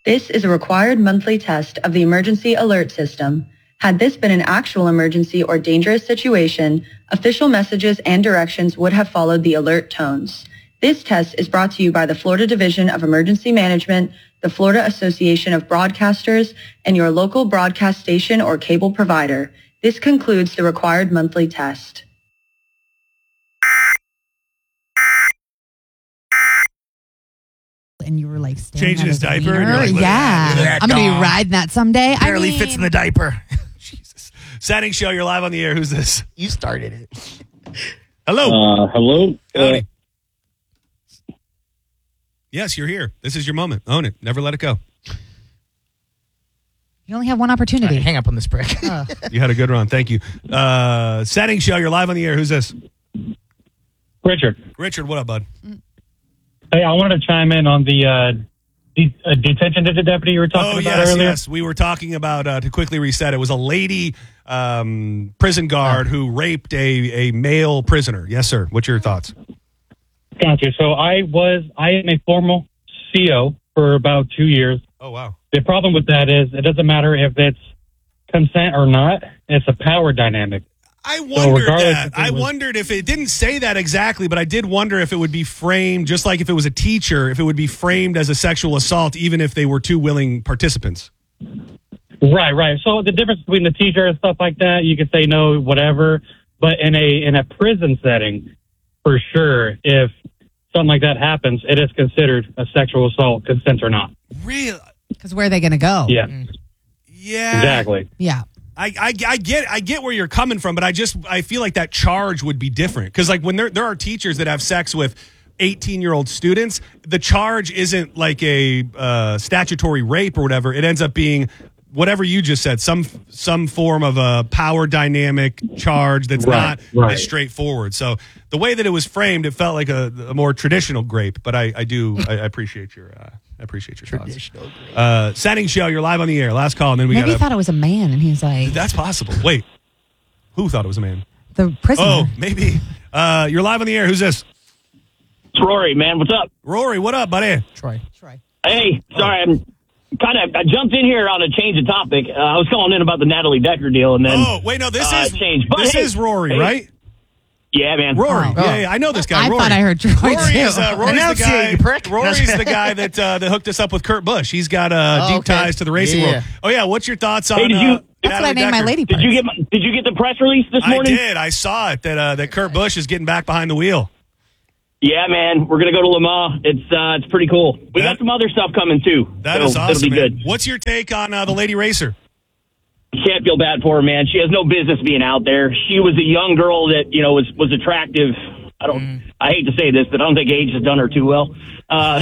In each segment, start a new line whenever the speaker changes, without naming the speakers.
This is a required monthly test of the emergency alert system. Had this been an actual emergency or dangerous situation, official messages and directions would have followed the alert tones. This test is brought to you by the Florida Division of Emergency Management, the Florida Association of Broadcasters, and your local broadcast station or cable provider. This concludes the required monthly test.
And you were like
changing his diaper. And you're like,
yeah, I'm gonna be riding that someday.
Barely fits in the diaper.
Jesus. Setting show. You're live on the air. Who's this?
You started it.
Hello.
Hello.
Howdy. Yes, you're here. This is your moment. Own it. Never let it go.
You only have one opportunity.
Hang up on this prick.
You had a good run. Thank you. Setting show. You're live on the air. Who's this?
Richard.
Richard, what up, bud?
Hey, I wanted to chime in on the detention deputy you were talking about earlier.
Yes. We were talking about, to quickly reset, it was a lady prison guard who raped a male prisoner. Yes, sir. What's your thoughts?
Gotcha. So I am a formal CO for about 2 years.
Oh, wow.
The problem with that is it doesn't matter if it's consent or not. It's a power dynamic.
I wondered that. I wondered if it didn't say that exactly, but I did wonder if it would be framed, just like if it was a teacher, if it would be framed as a sexual assault, even if they were two willing participants.
Right. So the difference between the teacher and stuff like that, you could say no, whatever. But in a prison setting, for sure, if something like that happens, it is considered a sexual assault, consent or not.
Really?
Because where are they going to go?
Yeah.
Yeah.
Exactly.
Yeah.
I get where you're coming from, but I feel like that charge would be different. Because like when there are teachers that have sex with 18-year-old students, the charge isn't like a statutory rape or whatever. It ends up being whatever you just said, some form of a power dynamic charge that's not as straightforward. So the way that it was framed, it felt like a more traditional grape. But I appreciate your thoughts. Setting show, you're live on the air. Last call, and then
Maybe he thought it was a man, and he's like,
that's possible. Wait, who thought it was a man?
The prisoner.
Oh, maybe. You're live on the air. Who's this?
It's Rory, man. What's up?
Rory, what up, buddy?
Troy.
Hey, sorry, I jumped in here on a change of topic. I was calling in about the Natalie Decker deal, and then
this
changed. But
this is Rory, right?
Yeah, man.
Rory. Yeah, I know this guy.
I
Rory.
thought I heard Troy
Rory
too.
is Rory's the guy.
You prick.
Rory's the guy that hooked us up with Kurt Busch. He's got deep ties to the racing world. Oh yeah, what's your thoughts on?
That's what I named my lady.
Did you get the press release this morning?
I did. I saw it that Kurt Busch is getting back behind the wheel.
Yeah, man. We're gonna go to Le Mans. It's pretty cool. We got some other stuff coming too.
That is awesome.
It'll be good.
What's your take on the lady racer?
Can't feel bad for her, man. She has no business being out there. She was a young girl that was attractive. I hate to say this, but I don't think age has done her too well. But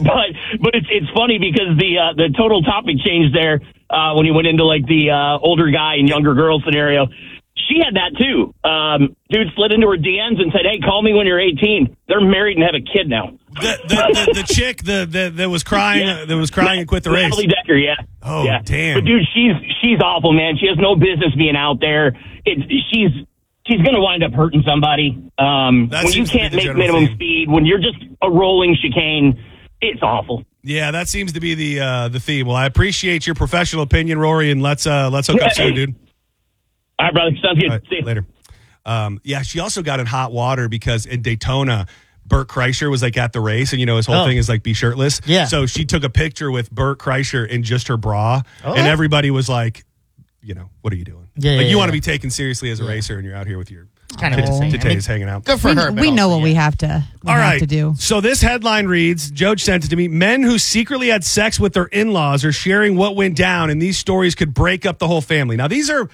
it's funny because the total topic changed there when you went into like the older guy and younger girl scenario. She had that too. Dude slid into her DMs and said, "Hey, call me when you're 18." They're married and have a kid now.
The chick that was crying and quit the race.
Natalie Decker, yeah.
Oh,
yeah.
damn.
But dude, she's awful, man. She has no business being out there. She's going to wind up hurting somebody. When you can't make minimum speed, when you're just a rolling chicane, it's awful.
Yeah, that seems to be the theme. Well, I appreciate your professional opinion, Rory, and let's hook up soon, dude.
All right, brother. Sounds good.
Right,
See you
later. Yeah, she also got in hot water because in Daytona, Burt Kreischer was like at the race, and his whole thing is like be shirtless.
Yeah.
So she took a picture with Burt Kreischer in just her bra, and everybody was like, what are you doing? You want to be taken seriously as a racer, and you're out here with your titties hanging out.
Good for her.
We know what we have to.
Have
to do.
So this headline reads: Joj sent it to me. Men who secretly had sex with their in-laws are sharing what went down, and these stories could break up the whole family. Now these are,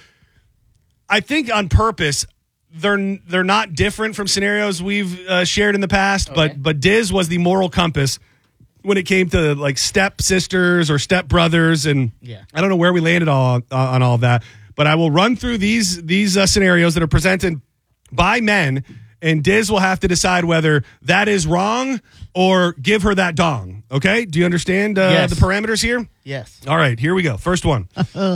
I think, on purpose. They're not different from scenarios we've shared in the past, but Diz was the moral compass when it came to like step sisters or step brothers, and I don't know where we landed on all of that. But I will run through these scenarios that are presented by men, and Diz will have to decide whether that is wrong or give her that dong. Okay? Do you understand the parameters here?
Yes.
All right, here we go. First one.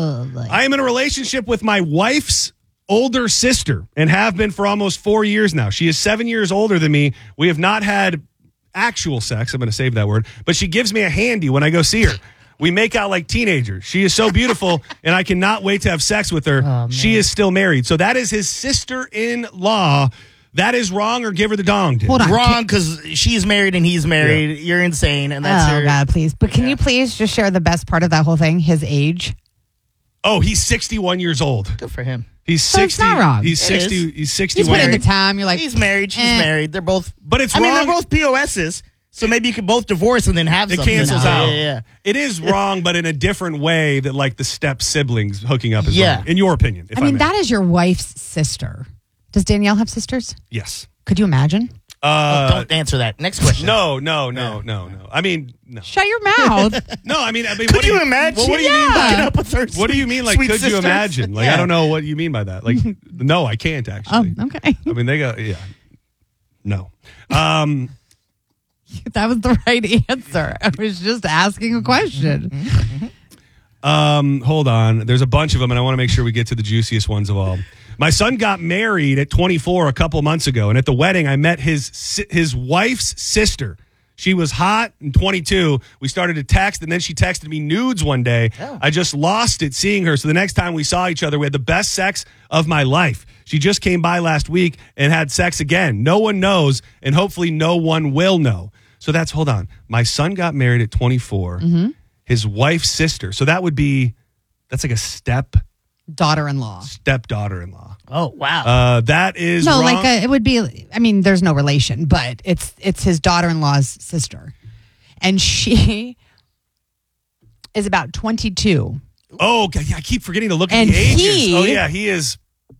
I am in a relationship with my wife's older sister and have been for almost 4 years now. She is 7 years older than me. We have not had actual sex. I'm going to save that word. But she gives me a handy when I go see her. We make out like teenagers. She is so beautiful, and I cannot wait to have sex with her. She is still married. So that is his sister-in-law. That is wrong, or give her the dong.
Hold on.
Wrong, because she's married and he's married.
Yeah.
You're insane, and that's her.
God, please. But can you please just share the best part of that whole thing? His age.
Oh, he's 61 years old.
Good for him.
He's
So
60.
it's not wrong.
He's
It
60.
is.
He's 61.
He's put in the time. You're like,
He's married. She's married. They're both.
But it's
I mean,
wrong.
they're both POSs. So maybe you could both divorce and then have
It
something.
cancels
Yeah,
out.
yeah.
It is wrong, but in a different way that like the step siblings hooking up is
Yeah.
wrong. In your opinion. If
I mean,
may.
that is your wife's sister. Does Danielle have sisters?
Yes.
Could you imagine?
Don't answer that. Next question.
No. I mean, no.
Shut your mouth.
No, I mean,
Could
what do
you imagine?
Well, what do you mean
Yeah.
Hooking up with her
What do you mean? Like,
sweet
could you
sisters?
imagine? Like,
Yeah.
I don't know what you mean by that. Like, no, I can't
Oh,
actually.
okay.
I mean, they go, yeah. No.
That was the right answer. I was just asking a question.
Hold on. There's a bunch of them, and I want to make sure we get to the juiciest ones of all. My son got married at 24 a couple months ago, and at the wedding, I met his wife's sister. She was hot and 22. We started to text, and then she texted me nudes one day. I just lost it seeing her. So the next time we saw each other, we had the best sex of my life. She just came by last week and had sex again. No one knows, and hopefully no one will know. So hold on. My son got married at 24. His wife's sister. So that's like a
Daughter-in-law.
stepdaughter-in-law.
Oh, wow.
That is
No,
wrong.
it would be. I mean, there's no relation, but it's his daughter-in-law's sister, and she is about 22,
Oh, okay. Yeah, I keep forgetting to look at
And
the ages.
he-
Oh, yeah, he is.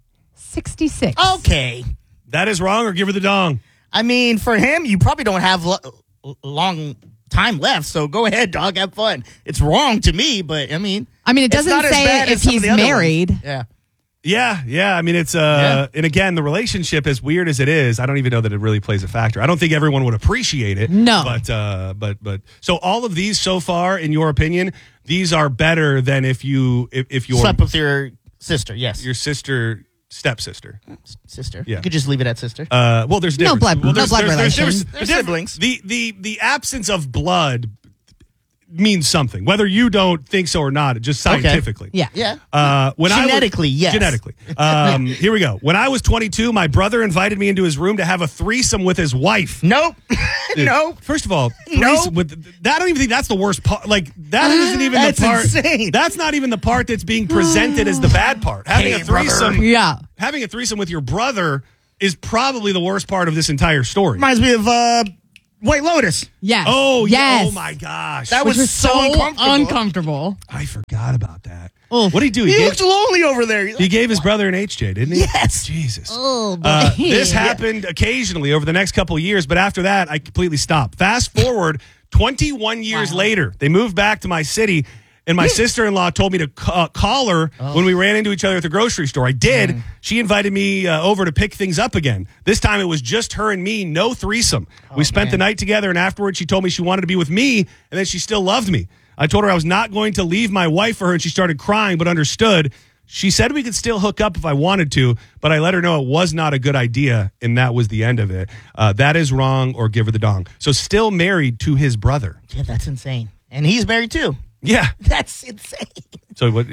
66.
Okay.
That is wrong, or give her the dong.
I mean, for him, you probably don't have long time left, so go ahead, dog. Have fun. It's wrong to me, but I mean,
it
it's
doesn't
not as
say
bad as
if
some of
he's
the other ones.
married.
Yeah.
Yeah. I mean, it's
Yeah.
and again, the relationship, as weird as it is, I don't even know that it really plays a factor. I don't think everyone would appreciate it.
No.
But so all of these so far, in your opinion, these are better than if you're
Slept with your sister. Yes.
your stepsister.
sister.
Yeah.
You could just leave it at sister.
Well, there's
No
difference.
blood-
Well,
no blood relation.
difference.
They're
The diff-
siblings.
The absence of blood means something, whether you don't think so or not. Just scientifically.
Yeah.
Yeah.
When
Genetically, yes.
Genetically. Here we go. When I was 22, my brother invited me into his room to have a threesome with his wife.
Nope. Nope.
First of all,
Nope.
I don't even think that's the worst part. Like, that isn't even
That's
the part.
insane.
That's not even the part that's being presented as the bad part. Having
Hey,
a threesome.
brother.
Yeah.
Having a threesome with your brother is probably the worst part of this entire story.
Reminds me of White Lotus.
Yes.
Oh, yeah.
yes.
Oh, my gosh.
That
Which
was
was
so uncomfortable.
uncomfortable.
I forgot about that.
Oof.
What did he do?
He
He
looked lonely over there.
He gave his brother an HJ, didn't he?
Yes.
Jesus.
Oh,
This happened occasionally over the next couple of years, but after that, I completely stopped. Fast forward 21 years later, they moved back to my city, and my sister-in-law told me to call her when we ran into each other at the grocery store. I did. She invited me over to pick things up again. This time it was just her and me, no threesome. We spent the night together, and afterwards she told me she wanted to be with me, and then she still loved me. I told her I was not going to leave my wife for her, and she started crying, but understood. She said we could still hook up if I wanted to, but I let her know it was not a good idea, and that was the end of it. That is wrong, or give her the dong. So still married to his brother.
Yeah, that's insane. And he's married too.
Yeah.
That's insane.
So what?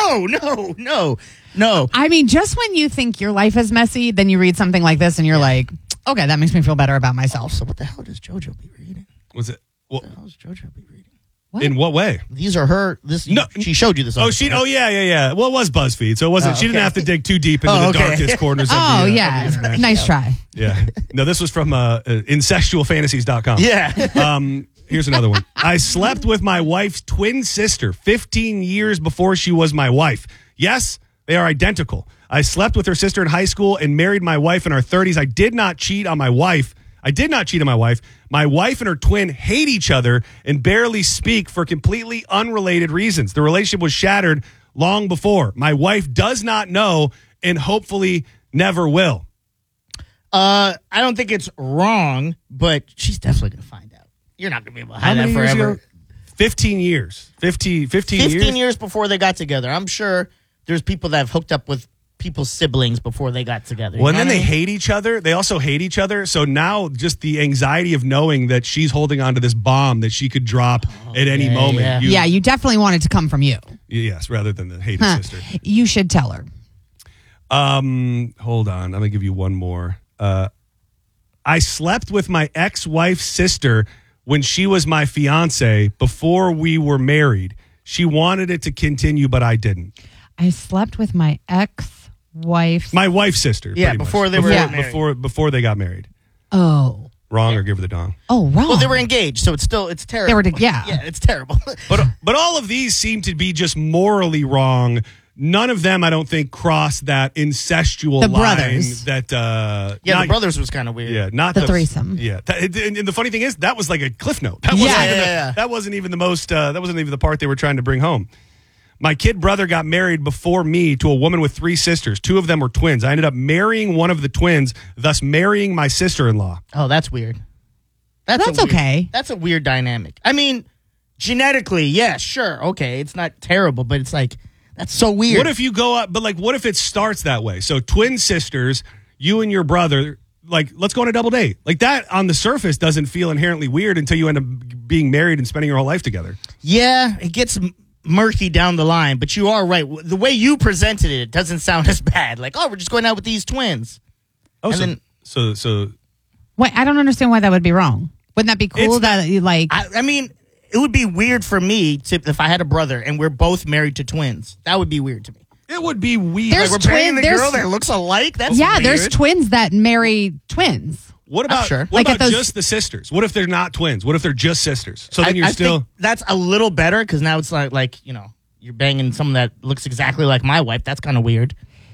No.
I mean, just when you think your life is messy, then you read something like this and you're like, okay, that makes me feel better about myself.
So what the hell does JoJo be reading?
Was it? Well,
What the hell does JoJo be reading?
in what way?
These are her. She showed you this.
Oh, yeah. Well, it was BuzzFeed, so it wasn't. She didn't
okay.
have to dig too deep into
Oh,
the
okay.
darkest corners.
Oh,
of the,
yeah.
of the internet.
Nice try.
Yeah. No, this was from incestualfantasies.com.
Yeah.
Here's another one. I slept with my wife's twin sister 15 years before she was my wife. Yes, they are identical. I slept with her sister in high school and married my wife in our 30s. I did not cheat on my wife. My wife and her twin hate each other and barely speak for completely unrelated reasons. The relationship was shattered long before. My wife does not know and hopefully never will.
I don't think it's wrong, but she's definitely going to find out. You're not going to be able to
How
hide that
many years
forever.
ago? 15 years. 15
15
years?
years before they got together. I'm sure there's people that have hooked up with people's siblings before they got together.
Well, and
You know
then
what
they
I mean?
hate each other. They also hate each other. So now just the anxiety of knowing that she's holding on to this bomb that she could drop at any
yeah,
moment.
yeah.
You definitely want it to come from you.
Yes, rather than the hated
Huh.
sister.
You should tell her.
Hold on. I'm going to give you one more. I slept with my ex-wife's sister when she was my fiance before we were married. She wanted it to continue, but I didn't.
I slept with my ex-wife's.
My wife's sister.
Yeah,
pretty much.
before they were married.
Before they got married.
Oh.
Wrong or give her the dong.
Oh, wrong.
Well, they were engaged, so it's terrible.
They were yeah.
Yeah, it's terrible.
But all of these seem to be just morally wrong. None of them, I don't think, cross that incestual
The
line.
brothers.
That
Yeah, the brothers was kind of weird.
Yeah, not
The threesome.
Yeah, and the funny thing is, that was like a cliff note. That wasn't even the most. That wasn't even the part they were trying to bring home. My kid brother got married before me to a woman with 3 sisters. 2 of them were twins. I ended up marrying one of the twins, thus marrying my sister-in-law.
Oh, that's weird.
That's okay.
That's a weird dynamic. I mean, genetically, yeah, sure, okay, it's not terrible, but it's like that's so weird.
What if you go up? But like, what if it starts that way? So twin sisters, you and your brother. Like, let's go on a double date. Like that on the surface doesn't feel inherently weird until you end up being married and spending your whole life together.
Yeah, it gets murky down the line, but you are right. The way you presented it doesn't sound as bad. Like, oh, we're just going out with these twins.
Oh,
And
so
Wait, I don't understand why that would be wrong. Wouldn't that be cool
It's
that you like?
I mean, it would be weird for me if I had a brother and we're both married to twins. That would be weird to me.
it would be weird.
There's
Like,
We're banging the
there's-
girl that looks alike. That's
yeah,
weird.
there's twins that marry twins.
what about
sure.
what
Like at
about
those-
just the sisters? What if they're not twins? What if they're just sisters? So then you're
I
still.
think that's a little better because now it's like you're banging someone that looks exactly like my wife. That's kind of weird.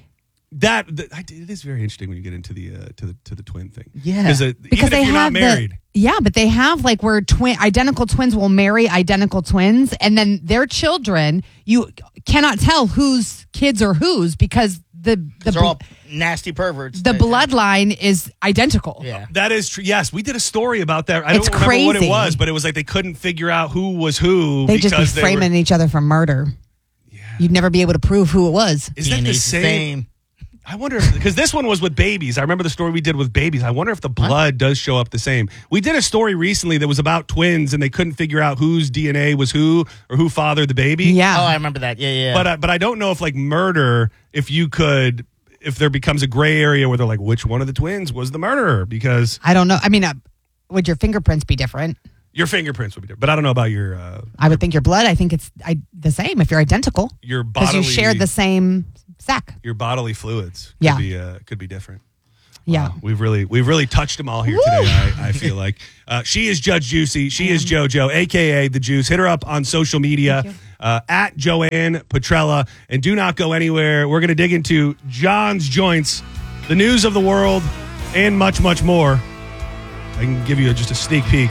It is very interesting when you get into the to the twin thing.
Yeah.
Because
even
they
if you're
have
not married.
but they have like where identical twins will marry identical twins, and then their children, you cannot tell whose kids are whose because the
They're all nasty perverts.
the bloodline is identical.
Yeah.
That is true. Yes, we did a story about that. I
It's
don't remember what it
crazy.
was, but it was like they couldn't figure out who was who
They just be
because
framing each other for murder.
Yeah.
You'd never be able to prove who it was.
Is that the
DNA's
same? I wonder if, because this one was with babies. I remember the story we did with babies. I wonder if the blood does show up the same. We did a story recently that was about twins and they couldn't figure out whose DNA was who or who fathered the baby.
Yeah.
Oh, I remember that. Yeah.
But I don't know if like murder, if there becomes a gray area where they're like, which one of the twins was the murderer? Because
I don't know. I mean, would your fingerprints be different?
your fingerprints would be different. But I don't know about your
I would think your blood. I think it's the same if you're identical
your
because
bodily
you share the same sac.
your bodily fluids could be different.
Yeah.
We've really touched them all here today. I feel like she is Judge Juicy. She is JoJo, aka the Juice. Hit her up on social media at Joanne Petrella, and do not go anywhere. We're going to dig into John's Joints, the news of the world, and much more. I can give you just a sneak peek.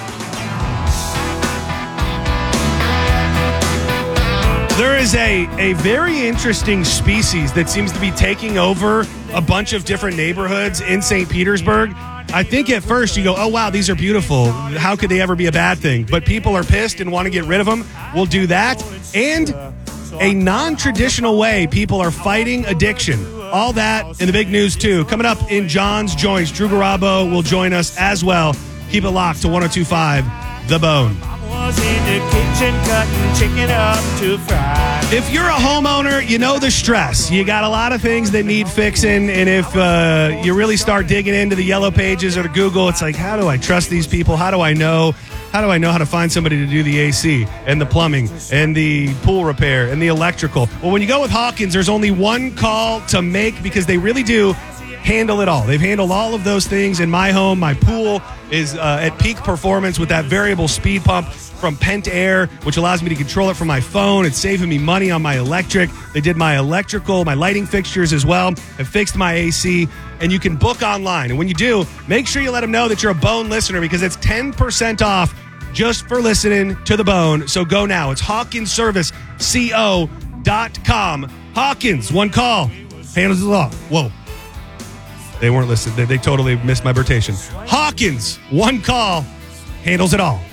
There is a very interesting species that seems to be taking over a bunch of different neighborhoods in St. Petersburg. I think at first you go, oh, wow, these are beautiful. How could they ever be a bad thing? But people are pissed and want to get rid of them. We'll do that. And a non-traditional way people are fighting addiction. All that in the big news, too. Coming up in John's Joints, Drew Garabo will join us as well. Keep it locked to 102.5 The Bone.
Was in the kitchen cutting chicken up to fry.
If you're a homeowner, you know the stress. You got a lot of things that need fixing, and if you really start digging into the yellow pages or the Google, it's like, how do I trust these people? How do I know how to find somebody to do the AC and the plumbing and the pool repair and the electrical? Well, when you go with Hawkins, there's only one call to make because they really do handle it all. They've handled all of those things in my home. My pool is at peak performance with that variable speed pump from Pentair, which allows me to control it from my phone. It's saving me money on my electric. They did my electrical, my lighting fixtures as well, have fixed my AC, and you can book online. And when you do, make sure you let them know that you're a Bone listener because it's 10% off just for listening to The Bone. So go now. It's HawkinsServiceCO.com. Hawkins, one call, handles it all. Whoa. They weren't listening. They totally missed my rotation. Hawkins, one call, handles it all.